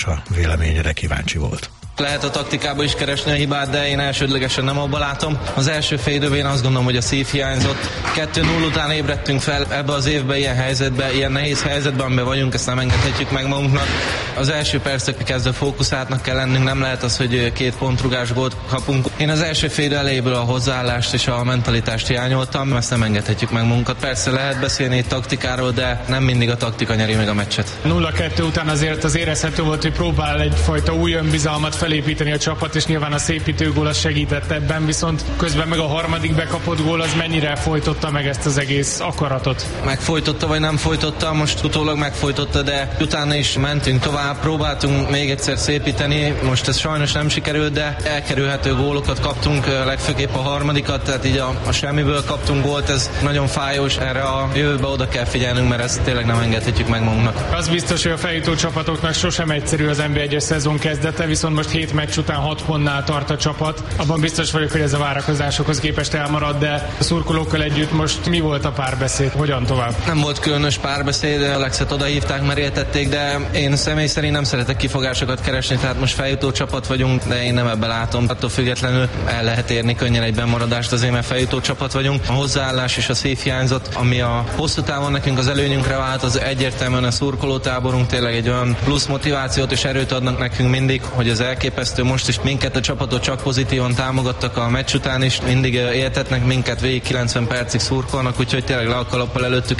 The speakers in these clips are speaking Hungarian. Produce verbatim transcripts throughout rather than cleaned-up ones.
A véleményére kíváncsi volt. Lehet a taktikában is keresni a hibát, de én elsődlegesen nem abba látom. Az első fél időben én azt gondolom, hogy a szív hiányzott. kettő null után ébredtünk fel ebbe az évben, ilyen helyzetben, ilyen nehéz helyzetben, amiben vagyunk, ezt nem engedhetjük meg magunknak. Az első perctől kezdve fókuszáltnak kell lennünk, nem lehet az, hogy két pontrugás gólt kapunk. Én az első fél idő elejéből a hozzáállást és a mentalitást hiányoltam, ezt nem engedhetjük meg magunkat. Persze lehet beszélni egy taktikáról, de nem mindig a taktika nyeri meg a meccset. nulla kettő után azért az érezhető volt, hogy próbál egyfajta új önbizalmat felépíteni a csapat, és nyilván a szépítő gól az segített ebben, viszont közben meg a harmadik bekapott gól az mennyire folytotta meg ezt az egész akaratot? Megfojtotta vagy nem folytotta, most utólag megfojtotta, de utána is mentünk tovább, próbáltunk még egyszer szépíteni, most ez sajnos nem sikerült, de elkerülhető gólokat kaptunk, legfőképp a harmadikat, tehát így a, a semmiből kaptunk gólt, ez nagyon fájós, erre a jövőbe oda kell figyelnünk, mert ezt tényleg nem engedhetjük meg magunknak. Az biztos, hogy a feljutó csapatoknak sosem egyszerű az en bé egyes szezon kezdete, viszont most hét meccs után hat pontnál tart a csapat. Abban biztos vagyok, hogy ez a várakozásokhoz képest elmarad, de a szurkolókkal együtt most mi volt a párbeszéd? Hogyan tovább? Nem volt különös párbeszéd, Alexet odahívták, mert értették, de én személy szerint nem szeretek kifogásokat keresni, tehát most feljutó csapat vagyunk, de én nem ebbe látom. Attól függetlenül el lehet érni könnyen egy bemaradást, azért mert feljutó csapat vagyunk. A hozzáállás és a szív hiányzott, ami a hosszú távon nekünk az előnyünkre vált, az egyértelműen a szurkolótáborunk tényleg egy olyan plusz motivációt és erőt adnak nekünk mindig, hogy az elképesztő. Most is minket a csapatot csak pozitívan támogattak a meccs után is, mindig éltetnek minket, végig kilencven percig szurkolnak, úgyhogy tényleg le a kalappal előttük.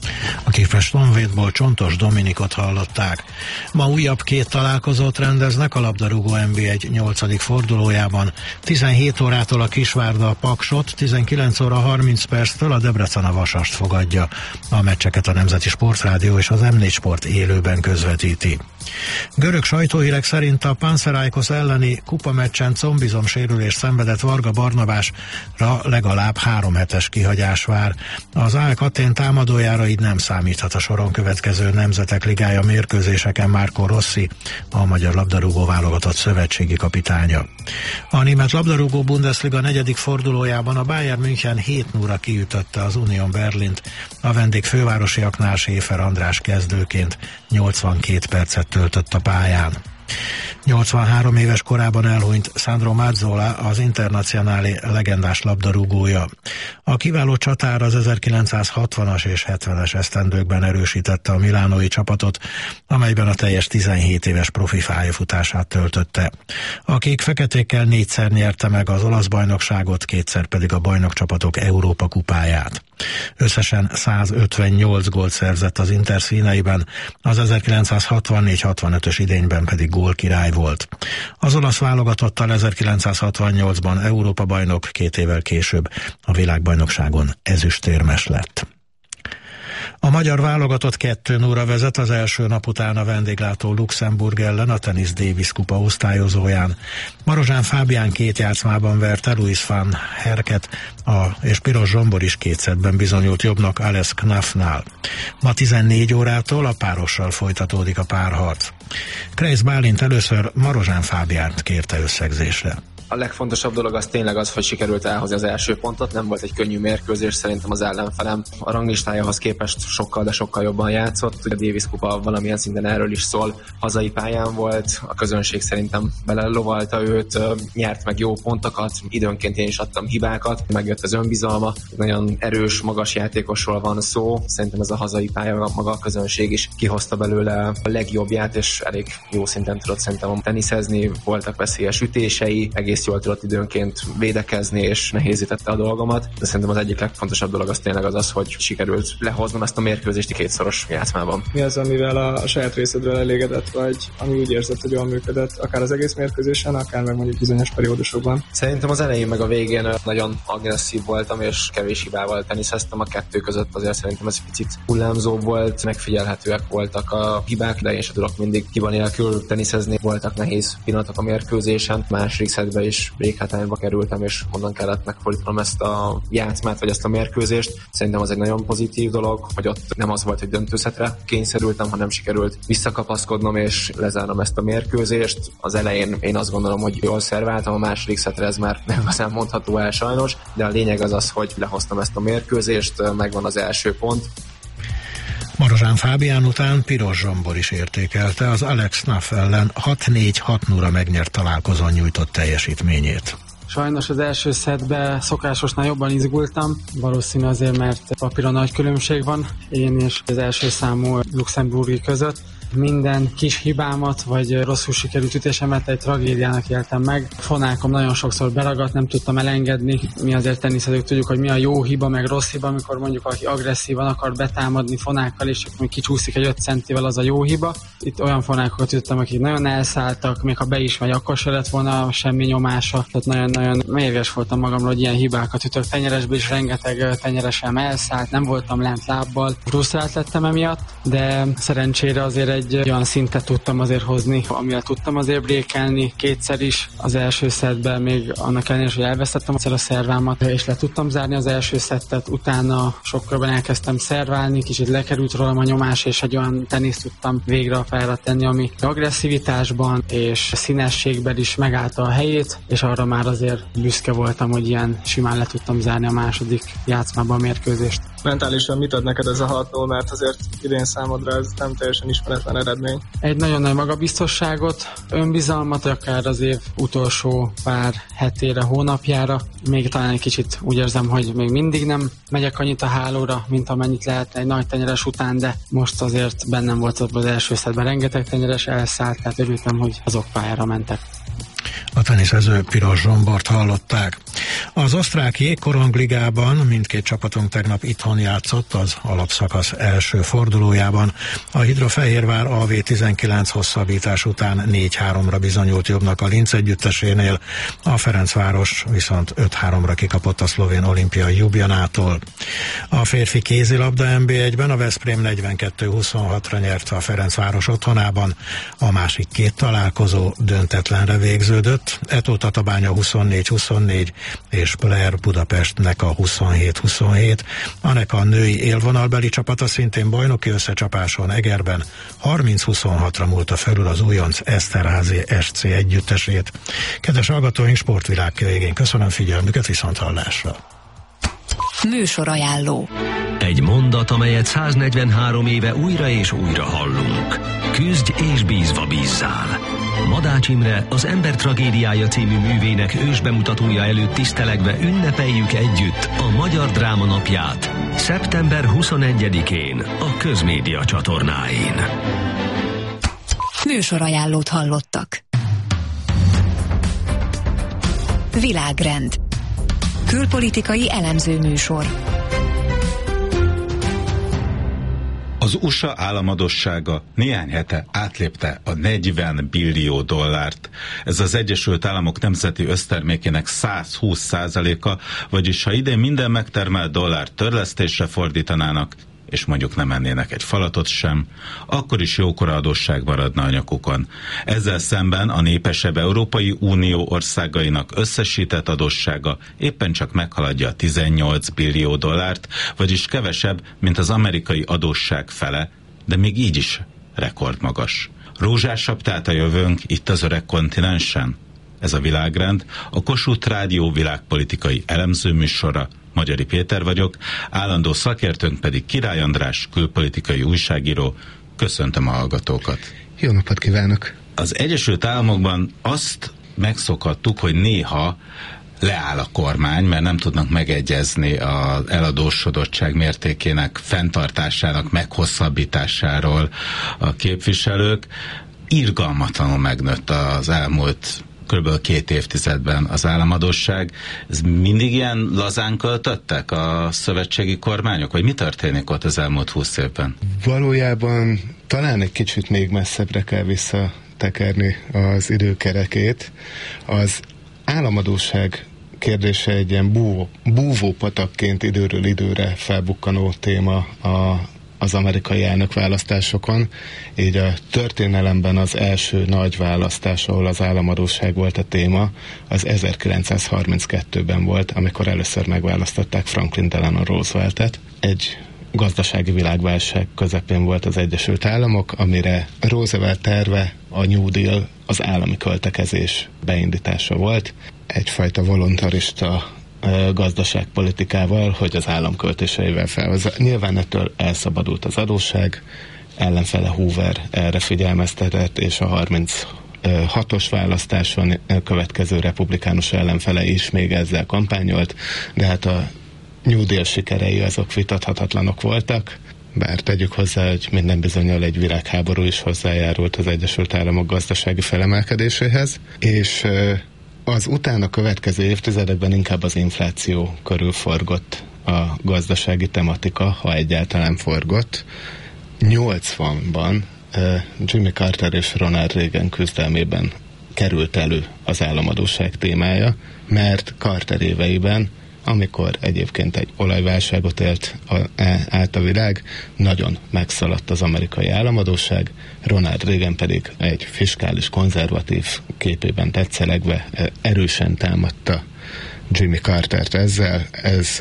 A Képes Honvédból Csontos Dominikot hallották. Ma újabb két találkozót rendeznek a labdarúgó en bé egy nyolcadik fordulójában. tizenhét órától a Kisvárda a Paksot, tizenkilenc óra harminc perctől a Debrecen a Vasast fogadja. A meccseket a Nemzeti Sportrádió és az em négy Sport élőben közvetíti. Görög sajtóhírek szerint a Panathinaikos elleni kupameccsen combizom sérülést szenvedett Varga Barnabásra legalább három hetes kihagyás vár. Az á e ká Atén támadójára így nem számíthat a soron következő Nemzetek Ligája mérkőzéseken Marco Rossi, a magyar labdarúgó válogatott szövetségi kapitánya. A német labdarúgó Bundesliga negyedik fordulójában a Bayern München hét nulla kiütötte az Union Berlint, a vendég fővárosiaknál Schäfer András kezdőként nyolcvankét percet töltött a pályán. nyolcvanhárom éves korában elhunyt Sandro Mazzola, az Internazionale legendás labdarúgója. A kiváló csatár az ezerkilencszázhatvanas és hetvenes esztendőkben erősítette a milánói csapatot, amelyben a teljes tizenhét éves profi pályafutását töltötte. A kék-feketékkel négyszer nyerte meg az olasz bajnokságot, kétszer pedig a bajnokcsapatok Európa kupáját. Összesen százötvennyolc gólt szerzett az Inter színeiben, az ezerkilencszázhatvannégy hatvanötös idényben pedig gólkirály volt. Az olasz válogatottal ezerkilencszázhatvannyolcban Európa bajnok, két évvel később a világbajnokságon ezüstérmes lett. A magyar válogatott kettő nulla vezet az első nap után a vendéglátó Luxemburg ellen a Tennis Davis kupa osztályozóján. Marozsán Fábián két játszmában verte Luis van Herket, a, és Piros Zsombor is két szettben bizonyult jobbnak Ales Knafnál. Ma tizennégy órától a párossal folytatódik a párharc. Kreisz Bálint először Marozsán Fábiánt kérte összegzésre. A legfontosabb dolog az tényleg az, hogy sikerült elhozni az első pontot, nem volt egy könnyű mérkőzés, szerintem az ellenfelem a ranglistájához képest sokkal, de sokkal jobban játszott. Ugye a Davis kupa valamilyen szinten erről is szól, hazai pályán volt, a közönség szerintem belelovalta őt, nyert meg jó pontokat, időnként én is adtam hibákat, megjött az önbizalma, nagyon erős, magas játékosról van szó, szerintem ez a hazai pálya, maga a közönség is kihozta belőle a legjobbját, és elég jó szinten tudott szerintem teniszezni, voltak veszélyes ütései, egész jól tudott időnként védekezni, és nehézítette a dolgomat, de szerintem az egyik legfontosabb dolog az tényleg az az, hogy sikerült lehoznom ezt a mérkőzést kétszoros játszmában. Mi az, amivel a, a saját részedről elégedett vagy, ami úgy érzed, hogy jól működött, akár az egész mérkőzésen, akár meg mondjuk bizonyos periódusokban? Szerintem az elején meg a végén nagyon agresszív voltam, és kevés hibával teniszeztem, a kettő között azért szerintem ez picit hullámzó volt, megfigyelhetőek voltak a hibák, de én sem tudok mindig hiba nélkül teniszezni, voltak nehéz pillanatok a mérkőzésen, második szettben is véghátányba kerültem, és onnan kellett megfordítanom ezt a játszmát, vagy ezt a mérkőzést. Szerintem az egy nagyon pozitív dolog, hogy ott nem az volt, hogy döntőszetre kényszerültem, hanem sikerült visszakapaszkodnom és lezárnom ezt a mérkőzést. Az elején én azt gondolom, hogy jól szerváltam, a második szetre ez már nem igazán mondható el sajnos, de a lényeg az az, hogy lehoztam ezt a mérkőzést, megvan az első pont. Marozsán Fábián után Piros Zsombor is értékelte az Alex Nuff ellen hat négy hat nulla megnyert találkozón nyújtott teljesítményét. Sajnos az első szettben szokásosnál jobban izgultam, valószínű azért, mert papíron nagy különbség van én és az első számú luxemburgi között. Minden kis hibámat, vagy rosszul sikerült ütésemet egy tragédiának éltem meg. Fonákom nagyon sokszor beragadt, nem tudtam elengedni. Mi azért teniszezők tudjuk, hogy mi a jó hiba, meg rossz hiba, amikor mondjuk aki agresszívan akar betámadni fonákkal, és akkor kicsúszik egy öt centivel, az a jó hiba. Itt olyan fonákokat ütöttem, akik nagyon elszálltak, még ha be is megy, akkor se lett volna semmi nyomása. Tehát nagyon-nagyon mérges voltam magamról, hogy ilyen hibákat ütök. Tenyeresbe is rengeteg tenyeresem elszállt, nem voltam lent lábbal. Frusztrált lettem emiatt, de szerencsére azért egy olyan szintet tudtam azért hozni, amivel tudtam azért brékelni kétszer is. Az első szettben még annak ellenére, hogy elvesztettem egyszer a szervámat, és le tudtam zárni az első szettet. Utána sokkal elkezdtem szerválni, kicsit lekerült rólam a nyomás, és egy olyan teniszt tudtam végre a pályára tenni, ami agresszivitásban és színességben is megállta a helyét, és arra már azért büszke voltam, hogy ilyen simán le tudtam zárni a második játszmában a mérkőzést. Mentálisan mit ad neked ez a hat null, mert azért idén számodra ez nem teljesen ismeretlen eredmény? Egy nagyon nagy magabiztosságot, önbizalmat, akár az év utolsó pár hetére, hónapjára. Még talán egy kicsit úgy érzem, hogy még mindig nem megyek annyit a hálóra, mint amennyit lehet egy nagy tenyeres után, de most azért bennem volt az első szettben rengeteg tenyeres elszállt, tehát örültem, hogy azok pályára mentek. A teniszező Piros Zsombort hallották. Az osztrák jégkorongligában mindkét csapatunk tegnap itthon játszott az alapszakasz első fordulójában. A Hidrofehérvár á vé tizenkilenc hosszabbítás után négy háromra bizonyult jobbnak a Linz együttesénél, a Ferencváros viszont öt háromra kikapott a szlovén olimpiai Ljubljanától. A férfi kézilabda en bé egyben a Veszprém negyvenkettő huszonhatra nyerte a Ferencváros otthonában, a másik két találkozó döntetlenre végződött. Eto Tatabánya huszonnégy huszonnégy és Blair Budapestnek a huszonhét huszonhét. Annek a női élvonalbeli csapata szintén bajnoki összecsapáson Egerben harminc huszonhatra múlta felül az újonc Eszterházy es cé együttesét. Kedves hallgatóink, sportvilág végén köszönöm figyelmüket, viszonthallásra. Műsorajánló. Egy mondat, amelyet száznegyvenhárom éve újra és újra hallunk. Küzdj és bízva bízzál. Madács Imre, az Ember tragédiája című művének ősbemutatója előtt tisztelegve ünnepeljük együtt a Magyar Dráma Napját szeptember huszonegyedikén a Közmédia csatornáin. Műsorajánlót hallottak. Világrend. Külpolitikai elemző műsor. Az u es á államadossága néhány hete átlépte a negyven billió dollárt. Ez az Egyesült Államok nemzeti össztermékének száz húsz százaléka, vagyis ha idén minden megtermelt dollárt törlesztésre fordítanának, és mondjuk nem ennének egy falatot sem, akkor is jókora adósság maradna a nyakukon. Ezzel szemben a népesebb Európai Unió országainak összesített adóssága éppen csak meghaladja a tizennyolc billió dollárt, vagyis kevesebb, mint az amerikai adósság fele, de még így is rekordmagas. Rózsásabb tehát a jövőnk itt az öreg kontinensen? Ez a Világrend, a Kossuth Rádió világpolitikai elemzőműsora. Magyari Péter vagyok, állandó szakértőnk pedig Király András, külpolitikai újságíró. Köszöntöm a hallgatókat. Jó napot kívánok! Az Egyesült Államokban azt megszokhattuk, hogy néha leáll a kormány, mert nem tudnak megegyezni az eladósodottság mértékének fenntartásának meghosszabbításáról a képviselők. Irgalmatlanul megnőtt az elmúlt kb. két évtizedben az államadósság. Ez mindig ilyen lazán költöttek a szövetségi kormányok? Vagy mi történik ott az elmúlt húsz évben? Valójában talán egy kicsit még messzebbre kell visszatekerni az időkerekét. Az államadósság kérdése egy ilyen búvó, búvópatakként időről időre felbukkanó téma a az amerikai elnökválasztásokon, így a történelemben az első nagy választás, ahol az államadósság volt a téma, az ezerkilencszázharminckettőben volt, amikor először megválasztották Franklin Delano Rooseveltet. Egy gazdasági világválság közepén volt az Egyesült Államok, amire Roosevelt terve a New Deal, az állami költekezés beindítása volt. Egyfajta voluntarista gazdaságpolitikával, hogy az állam költéseivel felhozza. Nyilván ettől elszabadult az adósság, ellenfele Hoover erre figyelmeztetett, és a harminchatos választáson következő republikánus ellenfele is még ezzel kampányolt, de hát a New Deal sikerei azok vitathatatlanok voltak, bár tegyük hozzá, hogy minden bizonnyal egy világháború is hozzájárult az Egyesült Államok gazdasági felemelkedéséhez, és az utána következő évtizedekben inkább az infláció körül forgott a gazdasági tematika, ha egyáltalán forgott. nyolcvanban Jimmy Carter és Ronald Reagan küzdelmében került elő az államadósság témája, mert Carter éveiben, amikor egyébként egy olajválságot élt a, át a világ, nagyon megszaladt az amerikai államadósság, Ronald Reagan pedig egy fiskális konzervatív képében tetszelegve erősen támadta Jimmy Cartert ezzel. Ez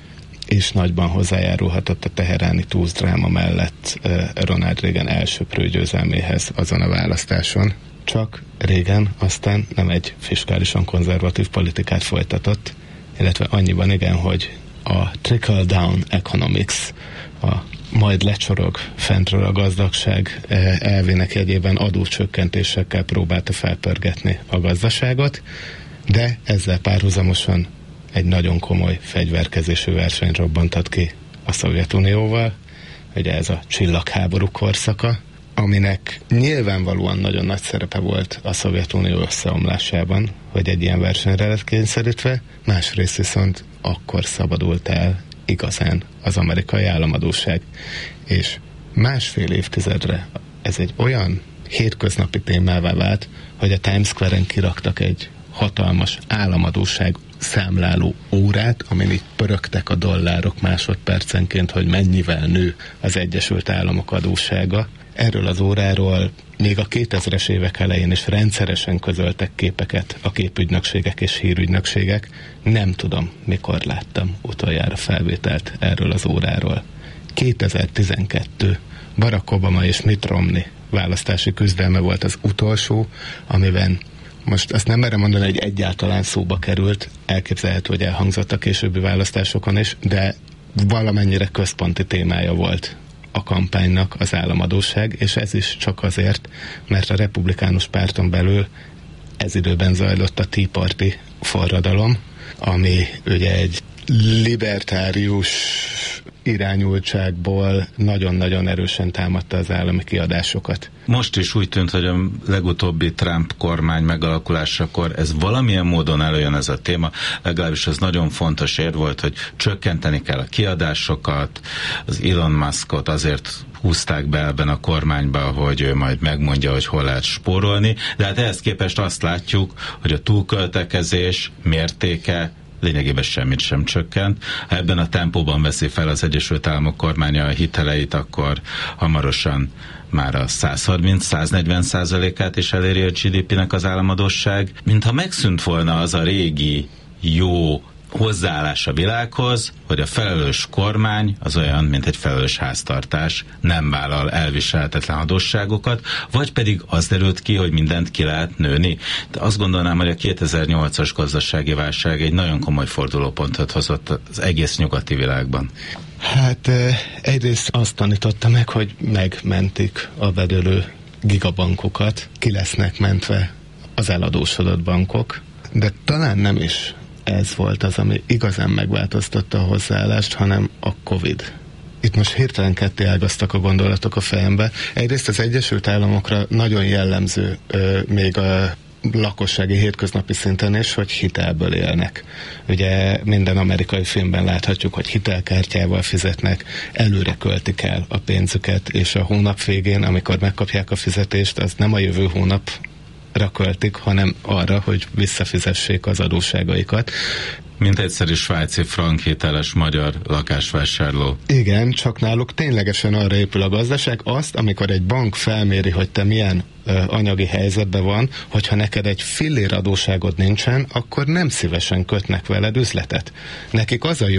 és nagyban hozzájárulhatott a teheráni túlzdráma mellett Ronald Reagan elsöprő győzelméhez azon a választáson. Csak Reagan aztán nem egy fiskálisan konzervatív politikát folytatott, illetve annyiban igen, hogy a trickle-down economics, a majd lecsorog fentről a gazdagság elvének jegyében adócsökkentésekkel próbálta felpörgetni a gazdaságot, de ezzel párhuzamosan egy nagyon komoly fegyverkezésű verseny robbantott ki a Szovjetunióval, ugye ez a csillagháború korszaka, aminek nyilvánvalóan nagyon nagy szerepe volt a Szovjetunió összeomlásában, hogy egy ilyen versenyre lett kényszerítve, másrészt viszont akkor szabadult el igazán az amerikai államadósság. És másfél évtizedre ez egy olyan hétköznapi témává vált, hogy a Times Square-en kiraktak egy hatalmas államadósság számláló órát, amin itt pörögtek a dollárok másodpercenként, hogy mennyivel nő az Egyesült Államok adóssága. Erről az óráról még a kétezres évek elején is rendszeresen közöltek képeket a képügynökségek és hírügynökségek. Nem tudom, mikor láttam utoljára felvételt erről az óráról. kétezer-tizenkettő Barack Obama és Mitt Romney választási küzdelme volt az utolsó, amiben most azt nem merem mondani, hogy egyáltalán szóba került, elképzelhető, hogy elhangzott a későbbi választásokon is, de valamennyire központi témája volt a kampánynak az államadósság, és ez is csak azért, mert a republikánus párton belül ez időben zajlott a Tea Party forradalom, ami ugye egy libertárius irányultságból nagyon-nagyon erősen támadta az állami kiadásokat. Most is úgy tűnt, hogy a legutóbbi Trump kormány megalakulásakor ez valamilyen módon előjön ez a téma, legalábbis ez nagyon fontos ér volt, hogy csökkenteni kell a kiadásokat, az Elon Muskot azért húzták be ebben a kormányba, hogy ő majd megmondja, hogy hol lehet spórolni, de hát ehhez képest azt látjuk, hogy a túlköltekezés mértéke lényegében semmit sem csökkent. Ha ebben a tempóban veszi fel az Egyesült Államok kormánya a hiteleit, akkor hamarosan már a száz harminc száz negyven százalékát is eléri a gé dé pének az államadósság. Mintha megszűnt volna az a régi jó hozzáállás a világhoz, hogy a felelős kormány az olyan, mint egy felelős háztartás, nem vállal elviselhetetlen adósságokat, vagy pedig az derült ki, hogy mindent ki lehet nőni. De azt gondolnám, hogy a kétezer-nyolcas gazdasági válság egy nagyon komoly fordulópontot hozott az egész nyugati világban. Hát egyrészt azt tanította meg, hogy megmentik a bedőlő gigabankokat, ki lesznek mentve az eladósodott bankok, de talán nem is ez volt az, ami igazán megváltoztatta a hozzáállást, hanem a Covid. Itt most hirtelen ketté ágaztak a gondolatok a fejembe. Egyrészt az Egyesült Államokra nagyon jellemző ö, még a lakossági hétköznapi szinten is, hogy hitelből élnek. Ugye minden amerikai filmben láthatjuk, hogy hitelkártyával fizetnek, előre költik el a pénzüket, és a hónap végén, amikor megkapják a fizetést, az nem a jövő hónap költik, hanem arra, hogy visszafizessék az adósságaikat. Mint egyszerű svájci frank hiteles magyar lakásvásárló. Igen, csak náluk ténylegesen arra épül a gazdaság. Azt, amikor egy bank felméri, hogy te milyen ö, anyagi helyzetben van, hogyha neked egy fillér adósságod nincsen, akkor nem szívesen kötnek veled üzletet. Nekik az a jó,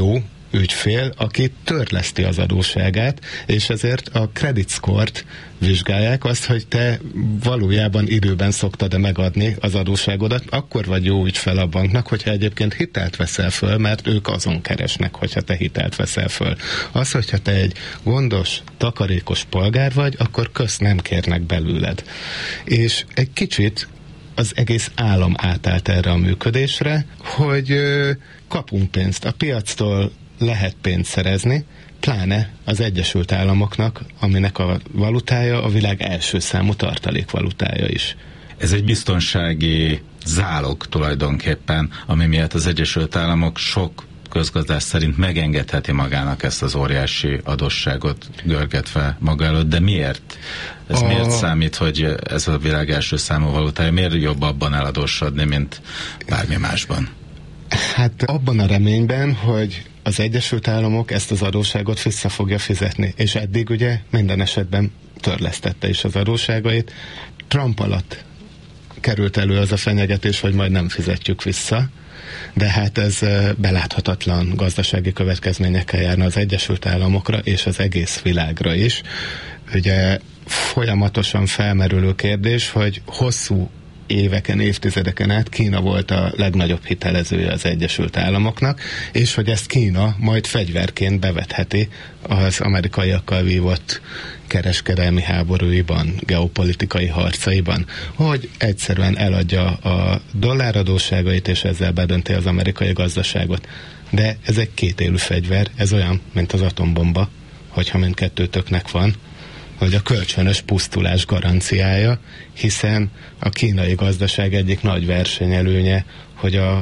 ügyfél, aki törleszti az adósságát, és ezért a credit score-t vizsgálják, azt, hogy te valójában időben szoktad-e megadni az adósságodat, akkor vagy jó ügyfél a banknak, hogyha egyébként hitelt veszel föl, mert ők azon keresnek, hogyha te hitelt veszel föl. Az, hogyha te egy gondos, takarékos polgár vagy, akkor közt nem kérnek belőled. És egy kicsit az egész állam átállt erre a működésre, hogy ö, kapunk pénzt. A piactól lehet pénzt szerezni, pláne az Egyesült Államoknak, aminek a valutája a világ első számú tartalékvalutája is. Ez egy biztonsági zálog tulajdonképpen, ami miatt az Egyesült Államok sok közgazdás szerint megengedheti magának ezt az óriási adósságot görgetve maga előtt, de miért? Ez a... miért számít, hogy ez a világ első számú valutája? Miért jobb abban eladósodni, mint bármi másban? Hát abban a reményben, hogy az Egyesült Államok ezt az adósságot vissza fogja fizetni, és eddig ugye minden esetben törlesztette is az adósságait. Trump alatt került elő az a fenyegetés, hogy majd nem fizetjük vissza, de hát ez beláthatatlan gazdasági következményekkel járna az Egyesült Államokra és az egész világra is. Ugye folyamatosan felmerülő kérdés, hogy hosszú éveken, évtizedeken át Kína volt a legnagyobb hitelezője az Egyesült Államoknak, és hogy ezt Kína majd fegyverként bevetheti az amerikaiakkal vívott kereskedelmi háborúiban, geopolitikai harcaiban, hogy egyszerűen eladja a dolláradósságait, és ezzel bedönti az amerikai gazdaságot. De ez egy kétélű fegyver, ez olyan, mint az atombomba, hogyha mindkettőtöknek van, hogy a kölcsönös pusztulás garanciája, hiszen a kínai gazdaság egyik nagy versenyelőnye, hogy a,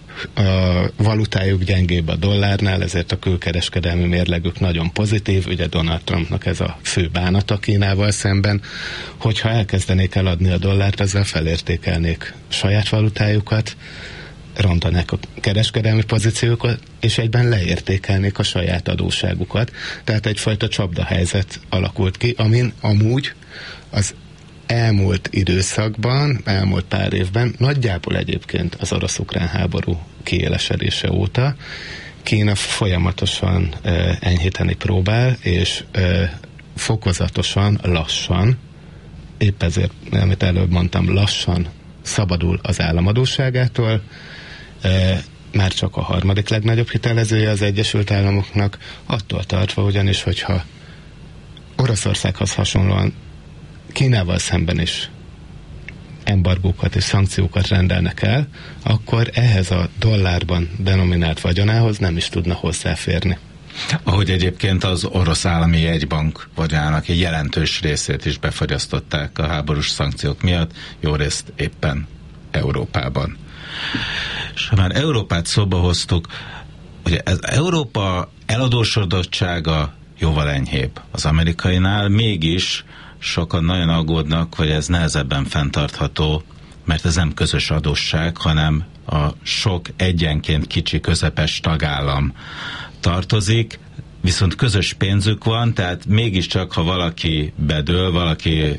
a valutájuk gyengébb a dollárnál, ezért a külkereskedelmi mérlegük nagyon pozitív, ugye Donald Trumpnak ez a fő bánata Kínával szemben, hogyha elkezdenék eladni a dollárt, ezzel felértékelnék saját valutájukat, rontanák a kereskedelmi pozíciókat, és egyben leértékelnék a saját adósságukat. Tehát egyfajta csapdahelyzet alakult ki, amin amúgy az elmúlt időszakban, elmúlt pár évben, nagyjából egyébként az orosz-ukrán háború kiélesedése óta Kína folyamatosan uh, enyhíteni próbál, és uh, fokozatosan, lassan, épp ezért, amit előbb mondtam, lassan szabadul az államadósságától, uh, már csak a harmadik legnagyobb hitelezője az Egyesült Államoknak, attól tartva ugyanis, hogyha Oroszországhoz hasonlóan Kínával szemben is embargókat és szankciókat rendelnek el, akkor ehhez a dollárban denominált vagyonához nem is tudna hozzáférni. Ahogy egyébként az orosz állami jegybank vagyonának egy jelentős részét is befagyasztották a háborús szankciók miatt, jó részt éppen Európában. És ha már Európát szóba hoztuk, ugye ez Európa eladósodottsága jóval enyhébb az amerikainál, mégis sokan nagyon aggódnak, hogy ez nehezebben fenntartható, mert ez nem közös adósság, hanem a sok egyenként kicsi közepes tagállam tartozik, viszont közös pénzük van, tehát mégiscsak, ha valaki bedől, valaki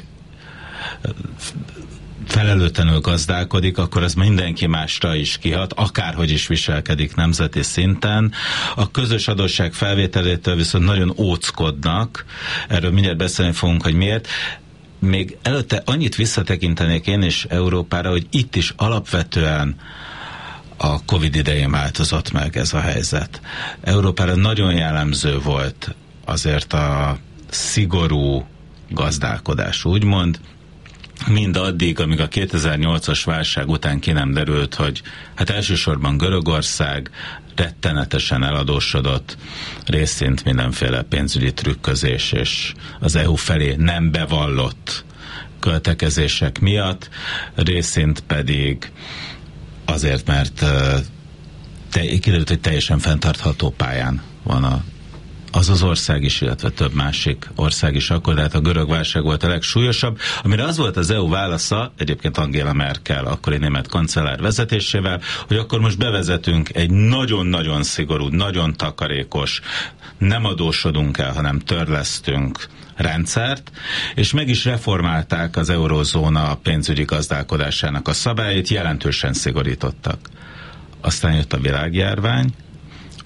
felelőtlenül gazdálkodik, akkor ez mindenki másra is kihat, akárhogy is viselkedik nemzeti szinten. A közös adósság felvételétől viszont nagyon óckodnak, erről mindjárt beszélni fogunk, hogy miért. Még előtte annyit visszatekintenék én is Európára, hogy itt is alapvetően a Covid idején változott meg ez a helyzet. Európára nagyon jellemző volt azért a szigorú gazdálkodás, úgymond, mindaddig, amíg a kétezer-nyolcas válság után ki nem derült, hogy hát elsősorban Görögország rettenetesen eladósodott, részint mindenféle pénzügyi trükközés és az é u felé nem bevallott költekezések miatt, részint pedig azért, mert te, kiderült, hogy teljesen fenntartható pályán van a az az ország is, illetve több másik ország is akkor, de hát a görög válság volt a legsúlyosabb, amire az volt az é u válasza, egyébként Angela Merkel, akkori német kancellár vezetésével, hogy akkor most bevezetünk egy nagyon-nagyon szigorú, nagyon takarékos, nem adósodunk el, hanem törlesztünk rendszert, és meg is reformálták az eurózóna pénzügyi gazdálkodásának a szabályait, jelentősen szigorítottak. Aztán jött a világjárvány,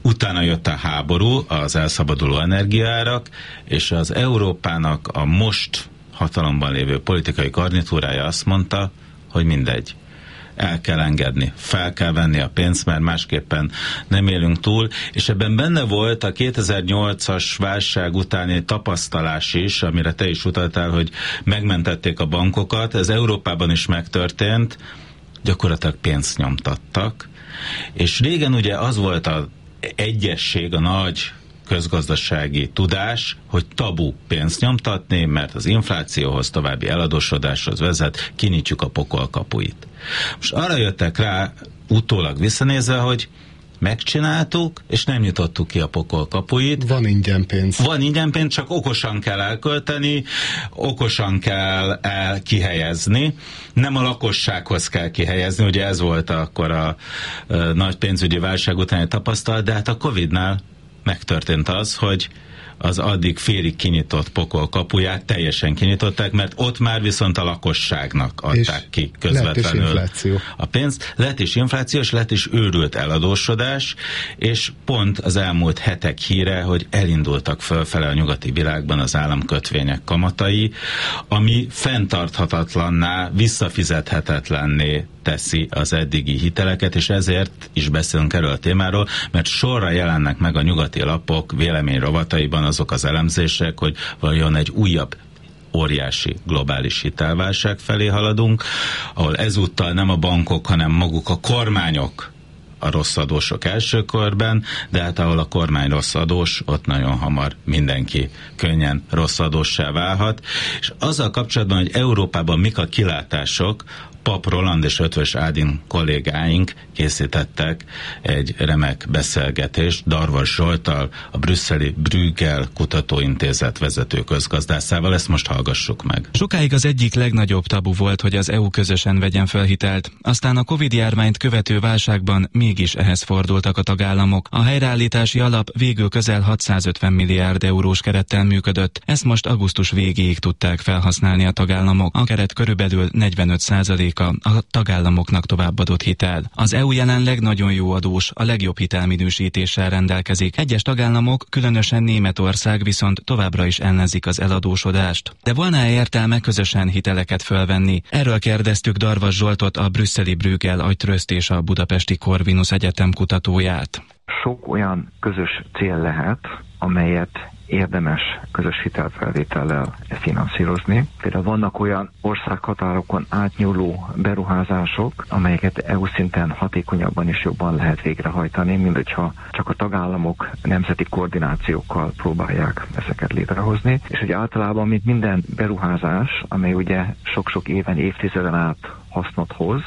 Utána jött a háború, az elszabaduló energiaárak, és az Európának a most hatalomban lévő politikai garnitúrája azt mondta, hogy mindegy. El kell engedni, fel kell venni a pénzt, mert másképpen nem élünk túl, és ebben benne volt a kétezer-nyolcas válság utáni tapasztalás is, amire te is utaltál, hogy megmentették a bankokat, ez Európában is megtörtént, gyakorlatilag pénzt nyomtattak, és régen ugye az volt az egyesség, a nagy közgazdasági tudás, hogy tabu pénzt nyomtatni, mert az inflációhoz, további eladósodáshoz vezet, kinyitjuk a pokol kapuit. Most arra jöttek rá, utólag visszanézve, hogy megcsináltuk, és nem nyitottuk ki a pokol kapuit. Van ingyen pénz. Van ingyen pénz, csak okosan kell elkölteni, okosan kell el kihelyezni. Nem a lakossághoz kell kihelyezni, ugye ez volt akkor a, a nagy pénzügyi válság utáni tapasztalat, de hát a Covidnál megtörtént az, hogy az addig félig kinyitott pokol kapuját teljesen kinyitották, mert ott már viszont a lakosságnak adták ki közvetlenül a pénzt. Lett is infláció, és lett is őrült eladósodás, és pont az elmúlt hetek híre, hogy elindultak fölfele a nyugati világban az államkötvények kamatai, ami fenntarthatatlanná, visszafizethetetlenné teszi az eddigi hiteleket, és ezért is beszélünk erről a témáról, mert sorra jelennek meg a nyugati lapok véleményrovataiban azok az elemzések, hogy vajon egy újabb óriási globális hitelválság felé haladunk, ahol ezúttal nem a bankok, hanem maguk a kormányok a rossz adósok első körben, de hát ahol a kormány rossz adós, ott nagyon hamar mindenki könnyen rossz adóssá válhat. És azzal kapcsolatban, hogy Európában mik a kilátások, Pap Roland és Ötvös Ádin kollégáink készítettek egy remek beszélgetést Darvas Zsolttal, a brüsszeli Bruegel Kutatóintézet vezető közgazdászával. Ezt most hallgassuk meg. Sokáig az egyik legnagyobb tabu volt, hogy az é u közösen vegyen fel hitelt. Aztán a Covid járványt követő válságban mégis ehhez fordultak a tagállamok. A helyreállítási alap végül közel hatszázötven milliárd eurós kerettel működött. Ezt most augusztus végéig tudták felhasználni a tagállamok. A keret körülbelül negyvenöt százaléka a tagállamoknak továbbadott hitel. Az é u jelenleg nagyon jó adós, a legjobb hitelminősítéssel rendelkezik. Egyes tagállamok, különösen Németország viszont továbbra is ellenzik az eladósodást. De volna értelme közösen hiteleket fölvenni? Erről kérdeztük Darvas Zsoltot, a brüsszeli Bruegel agytröszt és a budapesti Corvinus Egyetem kutatóját. Sok olyan közös cél lehet, amelyet érdemes közös hitelfelvétellel finanszírozni. Például vannak olyan országhatárokon átnyúló beruházások, amelyeket é u szinten hatékonyabban és jobban lehet végrehajtani, mint hogyha csak a tagállamok nemzeti koordinációkkal próbálják ezeket létrehozni. És hogy általában, mint minden beruházás, amely ugye sok-sok éven, évtizeden át hasznot hoz,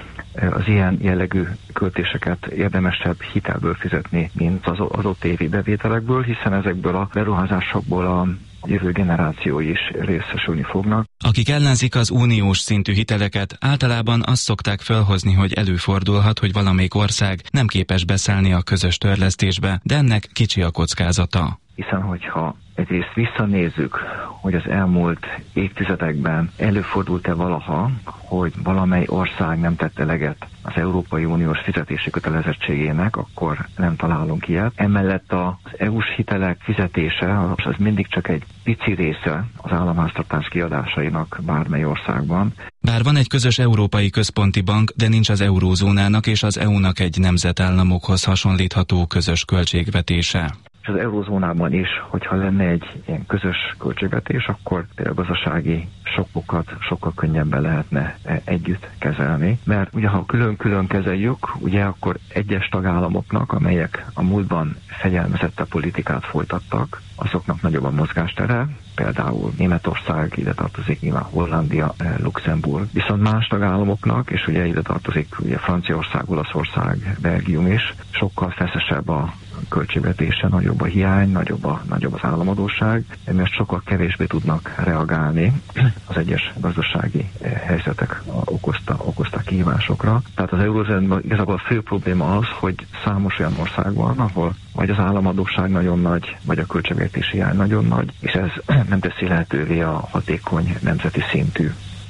az ilyen jellegű költéseket érdemesebb hitelből fizetni, mint az adott évi bevételekből, hiszen ezekből a beruházásokból a jövő generáció is részesülni fognak. Akik ellenzik az uniós szintű hiteleket, általában azt szokták felhozni, hogy előfordulhat, hogy valamelyik ország nem képes beszállni a közös törlesztésbe, de ennek kicsi a kockázata. Hiszen, hogyha egyrészt visszanézzük, hogy az elmúlt évtizedekben előfordult-e valaha, hogy valamely ország nem tett eleget az Európai Uniós fizetési kötelezettségének, akkor nem találunk ilyet. Emellett az é u-s hitelek fizetése az mindig csak egy pici része az államháztartás kiadásainak bármely országban. Bár van egy közös európai központi bank, de nincs az eurózónának és az é u-nak egy nemzetállamokhoz hasonlítható közös költségvetése. És az eurozónában is, hogyha lenne egy ilyen közös költségvetés, akkor például gazdasági sokkokat sokkal könnyebben lehetne együtt kezelni. Mert ugye ha külön-külön kezeljük, ugye akkor egyes tagállamoknak, amelyek a múltban fegyelmezettebb politikát folytattak, azoknak nagyobb a mozgástere, például Németország, ide tartozik nyilván Hollandia, Luxemburg, viszont más tagállamoknak, és ugye ide tartozik ugye Franciaország, Olaszország, Belgium is, sokkal feszesebb a költségvetése, nagyobb a hiány, nagyobb, a, nagyobb az államadósság, mert sokkal kevésbé tudnak reagálni az egyes gazdasági helyzetek okozta, okozta kihívásokra. Tehát az eurózónában igazából a fő probléma az, hogy számos olyan ország van, ahol vagy az államadósság nagyon nagy, vagy a költségvetési hiány nagyon nagy, és ez nem teszi lehetővé a hatékony nemzeti szintű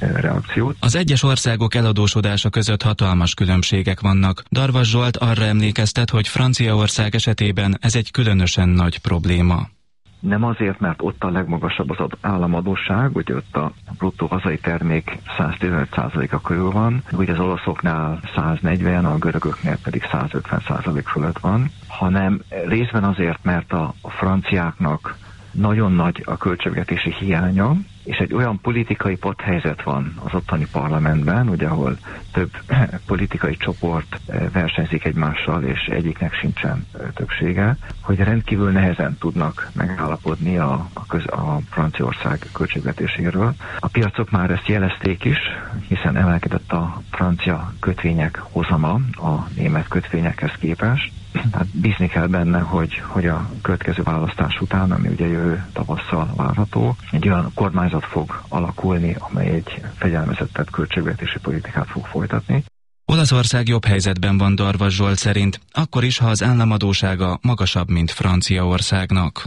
reakciót. Az egyes országok eladósodása között hatalmas különbségek vannak. Darvas Zsolt arra emlékeztet, hogy Franciaország esetében ez egy különösen nagy probléma. Nem azért, mert ott a legmagasabb az államadósság, ugye ott a bruttó hazai termék száz tizenöt százaléka körül van, ugye az olaszoknál száz negyven, a görögöknél pedig száz ötven százalék fölött van, hanem részben azért, mert a, a franciáknak nagyon nagy a költségvetési hiánya, és egy olyan politikai padhelyzet van az ottani parlamentben, ugye, ahol több politikai csoport versenyzik egymással, és egyiknek sincsen többsége, hogy rendkívül nehezen tudnak megállapodni a, a, köz, a Franciaország költségvetéséről. A piacok már ezt jelezték is, hiszen emelkedett a francia kötvények hozama a német kötvényekhez képest. Tehát bízni kell benne, hogy, hogy a következő választás után, ami ugye jövő tavasszal várható, egy olyan kormányzat fog alakulni, amely egy fegyelmezettebb költségvetési politikát fog folytatni. Olaszország jobb helyzetben van Darvas Zsolt szerint, akkor is, ha az államadóssága magasabb, mint Franciaországnak.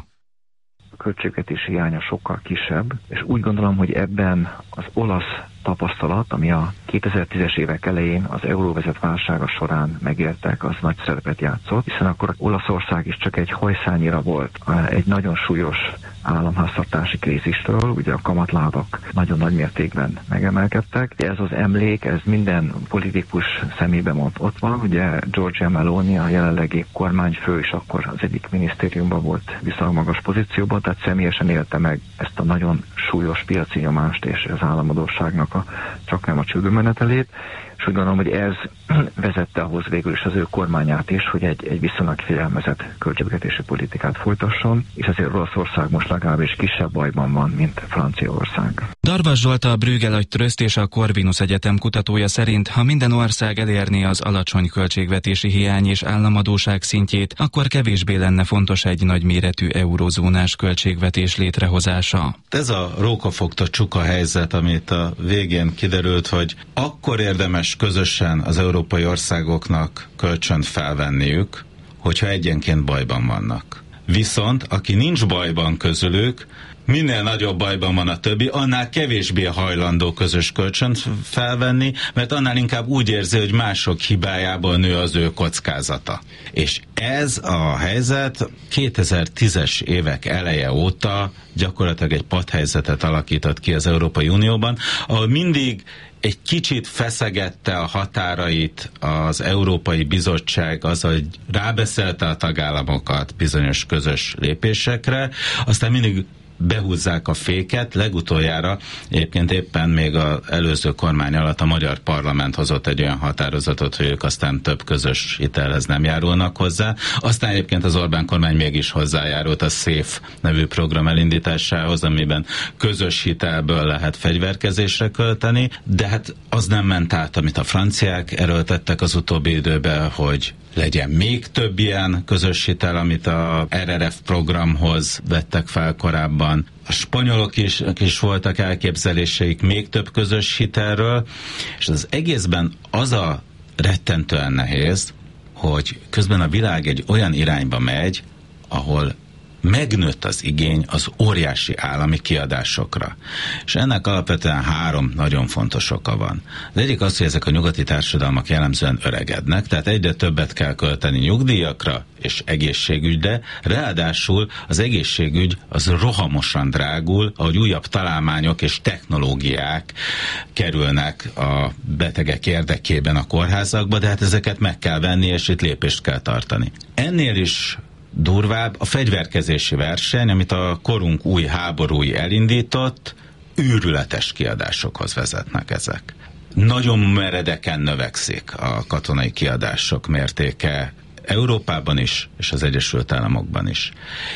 A költségvetési hiánya sokkal kisebb, és úgy gondolom, hogy ebben az olasz tapasztalat, ami a kétezer-tízes évek elején az euróvezet válsága során megéltek, az nagy szerepet játszott, hiszen akkor Olaszország is csak egy hajszányira volt egy nagyon súlyos államháztartási krízistől, ugye a kamatlábak nagyon nagy mértékben megemelkedtek. Ez az emlék, ez minden politikus szemében ott, ott van, ugye Giorgia Meloni, a jelenlegi kormányfő, és akkor az egyik minisztériumban volt viszonylag magas pozícióban, tehát személyesen élte meg ezt a nagyon súlyos piaci nyomást és az államadósságnak a, csak nem a csődömenetelét, és úgy gondolom, hogy ez vezette ahhoz végül is az ő kormányát is, hogy egy, egy viszonylag figyelmezett költségvetési politikát folytasson, és azért Olaszország most legalábbis kisebb bajban van, mint Franciaország. Darvas Zsolt, a Bruegel Agytröszt és a Corvinus Egyetem kutatója szerint, ha minden ország elérné az alacsony költségvetési hiány és államadóság szintjét, akkor kevésbé lenne fontos egy nagyméretű eurózónás költségvetés létrehozása. Ez a rókafogta csuka helyzet, amit a végén kiderült, hogy akkor érdemes közösen az európai országoknak kölcsönt felvenniük, hogyha egyenként bajban vannak. Viszont aki nincs bajban közülük, minél nagyobb bajban van a többi, annál kevésbé hajlandó közös kölcsönt felvenni, mert annál inkább úgy érzi, hogy mások hibájából nő az ő kockázata. És ez a helyzet kétezer-tízes évek eleje óta gyakorlatilag egy padhelyzetet alakított ki az Európai Unióban, ahol mindig egy kicsit feszegette a határait az Európai Bizottság azzal, hogy rábeszélte a tagállamokat bizonyos közös lépésekre, aztán mindig behúzzák a féket. Legutoljára egyébként éppen még az előző kormány alatt a magyar parlament hozott egy olyan határozatot, hogy ők aztán több közös hitelhez nem járulnak hozzá. Aztán egyébként az Orbán kormány mégis hozzájárult a SZÉF nevű program elindításához, amiben közös hitelből lehet fegyverkezésre költeni, de hát az nem ment át, amit a franciák erőltettek az utóbbi időben, hogy legyen még több ilyen közös hitel, amit a er er ef programhoz vettek fel korábban. A spanyolok is, is voltak elképzeléseik még több közös hitelről, és az egészben az a rettentően nehéz, hogy közben a világ egy olyan irányba megy, ahol megnőtt az igény az óriási állami kiadásokra. És ennek alapvetően három nagyon fontos oka van. Az egyik az, hogy ezek a nyugati társadalmak jellemzően öregednek, tehát egyre többet kell költeni nyugdíjakra és egészségügyre, ráadásul az egészségügy az rohamosan drágul, ahogy újabb találmányok és technológiák kerülnek a betegek érdekében a kórházakba, de hát ezeket meg kell venni, és itt lépést kell tartani. Ennél is durvább a fegyverkezési verseny, amit a korunk új háborúi elindított, őrületes kiadásokhoz vezetnek ezek. Nagyon meredeken növekszik a katonai kiadások mértéke Európában is, és az Egyesült Államokban is.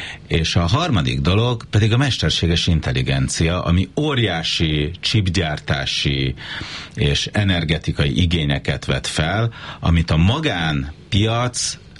És a harmadik dolog pedig a mesterséges intelligencia, ami óriási chipgyártási és energetikai igényeket vet fel, amit a magánpiac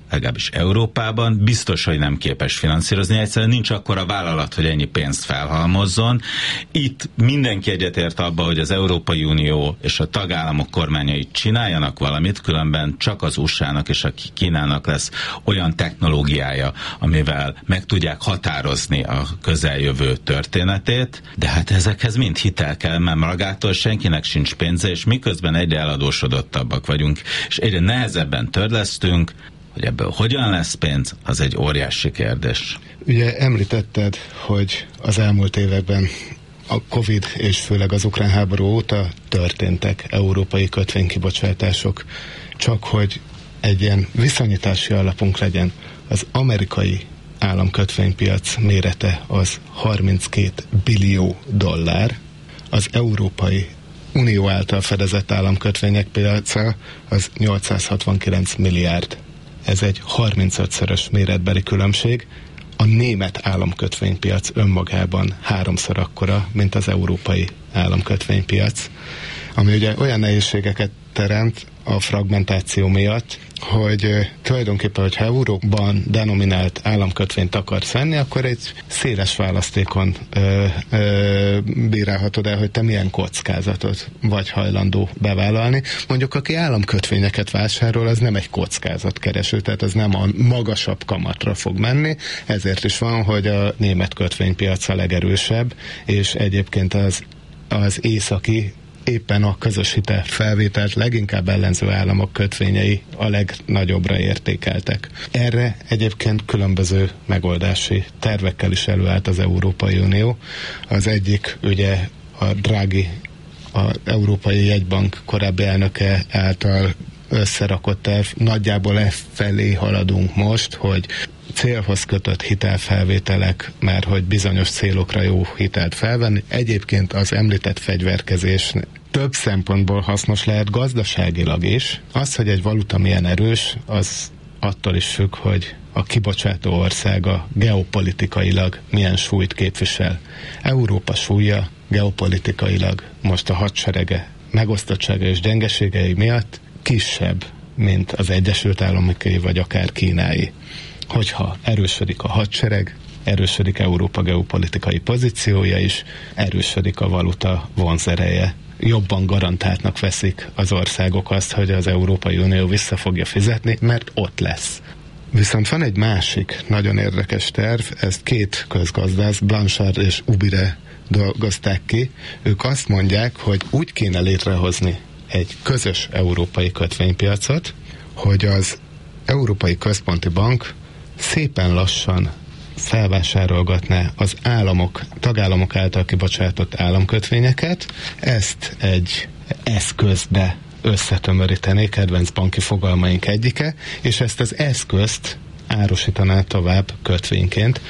legalábbis Európában biztos, hogy nem képes finanszírozni. Egyszerűen nincs akkora vállalat, hogy ennyi pénzt felhalmozzon. Itt mindenki egyetért abba, hogy az Európai Unió és a tagállamok kormányai csináljanak valamit, különben csak az u es á-nak és a Kínának lesz olyan technológiája, amivel meg tudják határozni a közeljövő történetét, de hát ezekhez mind hitel kell, mert magától senkinek sincs pénze, és miközben egyre eladósodottabbak vagyunk, és egyre nehezebben törlesztünk, hogy ebből hogyan lesz pénz, az egy óriási kérdés. Ugye említetted, hogy az elmúlt években a Covid és főleg az ukrán háború óta történtek európai kötvénykibocsátások, csak hogy egy ilyen viszonyítási alapunk legyen. Az amerikai államkötvénypiac mérete az harminckét billió dollár, az Európai Unió által fedezett államkötvények piaca az nyolcszázhatvankilenc milliárd. Ez egy harmincötszörös méretbeli különbség. A német államkötvénypiac önmagában háromszor akkora, mint az európai államkötvénypiac, ami ugye olyan nehézségeket teremt a fragmentáció miatt, hogy uh, tulajdonképpen, hogyha euróban denominált államkötvényt akarsz venni, akkor egy széles választékon uh, uh, bírálhatod el, hogy te milyen kockázatot vagy hajlandó bevállalni. Mondjuk, aki államkötvényeket vásárol, az nem egy kockázatkereső, tehát az nem a magasabb kamatra fog menni, ezért is van, hogy a német kötvénypiac a legerősebb, és egyébként az, az északi éppen a közös hitel felvételt leginkább ellenző államok kötvényei a legnagyobbra értékeltek. Erre egyébként különböző megoldási tervekkel is előállt az Európai Unió. Az egyik ugye a Draghi, az Európai Jegybank korábbi elnöke által összerakott terv. Nagyjából e felé haladunk most, hogy célhoz kötött hitelfelvételek, mert hogy bizonyos célokra jó hitelt felvenni. Egyébként az említett fegyverkezés több szempontból hasznos lehet gazdaságilag is. Az, hogy egy valuta milyen erős, az attól is függ, hogy a kibocsátó országa geopolitikailag milyen súlyt képvisel. Európa súlya geopolitikailag most a hadserege megosztottsága és gyengeségei miatt kisebb, mint az Egyesült Államoké vagy akár Kínái. Hogyha erősödik a hadsereg, erősödik Európa geopolitikai pozíciója is, erősödik a valuta vonzereje. Jobban garantáltnak veszik az országok azt, hogy az Európai Unió vissza fogja fizetni, mert ott lesz. Viszont van egy másik nagyon érdekes terv, ezt két közgazdász, Blanchard és Ubire dolgozták ki. Ők azt mondják, hogy úgy kéne létrehozni egy közös európai kötvénypiacot, hogy az Európai Központi Bank szépen lassan felvásárolgatná az államok, tagállamok által kibocsátott államkötvényeket, ezt egy eszközbe összetömörítené, kedvenc banki fogalmaink egyike, és ezt az eszközt árusítaná tovább kötvényként,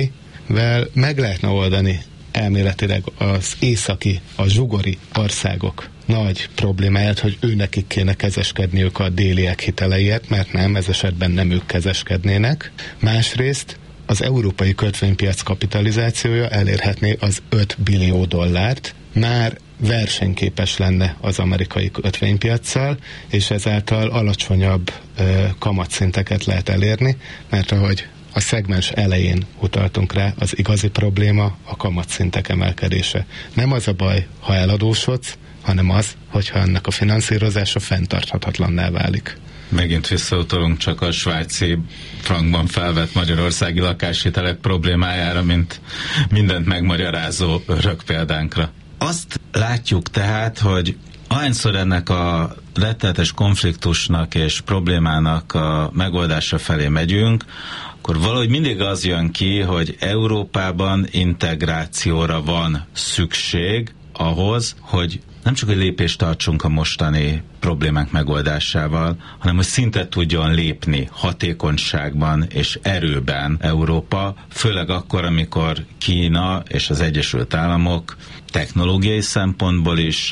amivel meg lehetne oldani elméletileg az északi, a zsugori országok nagy problémáját, hogy ő nekik kéne kezeskedniük a déliek hiteleiért, mert nem, ez esetben nem ők kezeskednének. Másrészt az európai kötvénypiac kapitalizációja elérhetné az öt billió dollárt, már versenyképes lenne az amerikai kötvénypiaccal, és ezáltal alacsonyabb ö, kamatszinteket lehet elérni, mert ahogy a szegmens elején utaltunk rá, az igazi probléma a kamatszintek emelkedése. Nem az a baj, ha eladósodsz, hanem az, hogyha ennek a finanszírozása fenntarthatatlanná válik. Megint visszautalunk csak a svájci frankban felvett magyarországi lakáshitelek problémájára, mint mindent megmagyarázó örök példánkra. Azt látjuk tehát, hogy ahányszor ennek a rettenetes konfliktusnak és problémának a megoldása felé megyünk, akkor valahogy mindig az jön ki, hogy Európában integrációra van szükség ahhoz, hogy nem csak, hogy lépést tartsunk a mostani problémák megoldásával, hanem hogy szintet tudjon lépni hatékonyságban és erőben Európa, főleg akkor, amikor Kína és az Egyesült Államok technológiai szempontból is,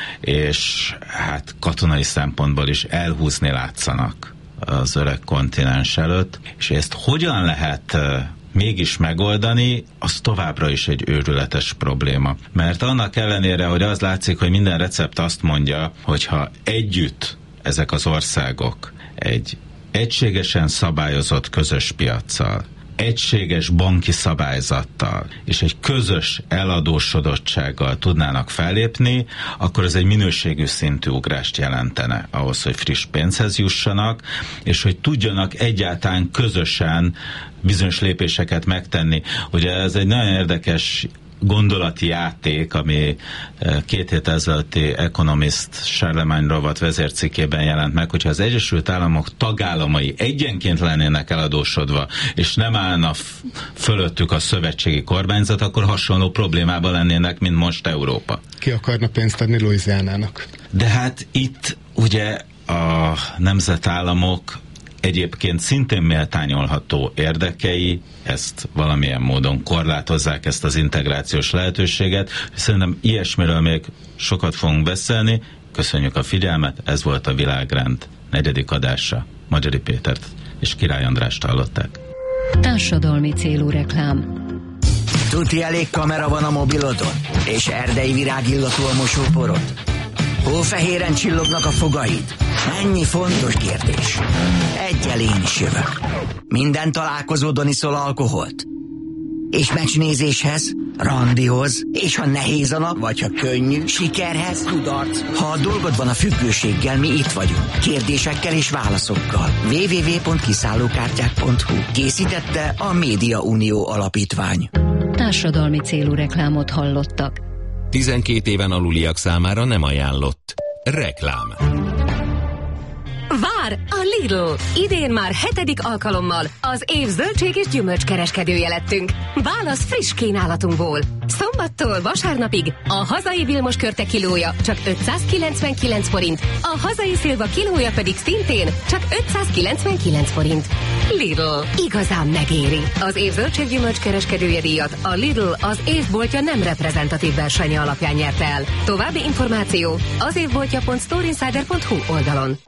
és hát katonai szempontból is elhúzni látszanak az öreg kontinens előtt, és ezt hogyan lehet mégis megoldani, az továbbra is egy őrületes probléma. Mert annak ellenére, hogy az látszik, hogy minden recept azt mondja, hogyha együtt ezek az országok egy egységesen szabályozott közös piaccal, egységes banki szabályzattal és egy közös eladósodottsággal tudnának fellépni, akkor ez egy minőségű szintű ugrást jelentene ahhoz, hogy friss pénzhez jussanak, és hogy tudjanak egyáltalán közösen bizonyos lépéseket megtenni. Ugye ez egy nagyon érdekes gondolati játék, ami két hét ezelőtti Economist Charlemagne Rovat vezércikkében jelent meg, hogyha az Egyesült Államok tagállamai egyenként lennének eladósodva, és nem állna fölöttük a szövetségi kormányzat, akkor hasonló problémában lennének, mint most Európa. Ki akarna pénzt adni Louisianának? De hát itt ugye a nemzetállamok egyébként szintén méltányolható érdekei ezt valamilyen módon korlátozzák, ezt az integrációs lehetőséget. Szerintem ilyesmiről még sokat fogunk beszélni. Köszönjük a figyelmet, ez volt a Világrend negyedik adása. Magyari Pétert és Király Andrást hallották. Társadalmi célú reklám. Tuti elég kamera van a mobilodon? És erdei virágillatú a mosóporod? Hófehéren csillognak a fogaid? Ennyi fontos kérdés. Egyel én is jövök. Minden találkozódon iszol alkoholt? És meccsnézéshez, randihoz, és ha nehéz a nap, vagy ha könnyű, sikerhez, kudarc. Ha a dolgod van a függőséggel, mi itt vagyunk. Kérdésekkel és válaszokkal. double-u double-u double-u pont kiszállókártyák pont hu. Készítette a Média Unió Alapítvány. Társadalmi célú reklámot hallottak. tizenkét éven aluliak számára nem ajánlott. Reklám. Vár a Lidl! Idén már hetedik alkalommal az év zöldség és gyümölcskereskedője lettünk. Válasz friss kínálatunkból. Szombattól vasárnapig a hazai Vilmos körte kilója csak ötszázkilencvenkilenc forint, a hazai szilva kilója pedig szintén csak ötszázkilencvenkilenc forint. Lidl. Igazán megéri. Az év zöldség gyümölcskereskedője díjat a Lidl az évboltja nem reprezentatív versenye alapján nyerte el. További információ az évboltja pont storeinsider pont hu oldalon.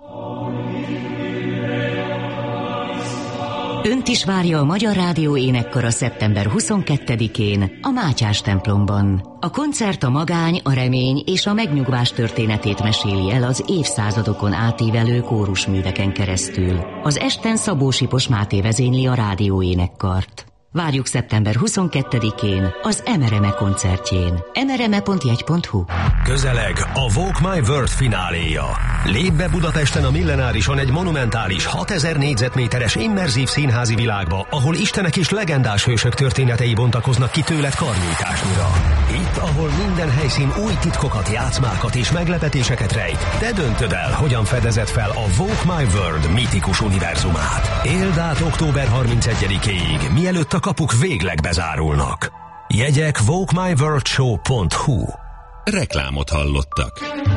Önt is várja a Magyar Rádió énekkara szeptember huszonkettedikén a Mátyás templomban. A koncert a magány, a remény és a megnyugvás történetét meséli el az évszázadokon átívelő kórusműveken keresztül. Az esten Szabó Sipos Máté vezényli a rádió énekkart. Várjuk szeptember huszonkettedikén az Emereme koncertjén. emereme pont jegy pont hu. Közeleg a Walk My World fináléja. Lép be Budapesten a Millenárison egy monumentális hatezer négyzetméteres immerzív színházi világba, ahol istenek és legendás hősök történetei bontakoznak ki tőled karnyújtásnyira. Itt, ahol minden helyszín új titkokat, játszmákat és meglepetéseket rejt, te döntöd el, hogyan fedezed fel a Walk My World mitikus univerzumát. Éld át október harmincegyedikéig, mielőtt a kapuk végleg bezárulnak. Jegyek walk my world show pont hu. Reklámot hallottak.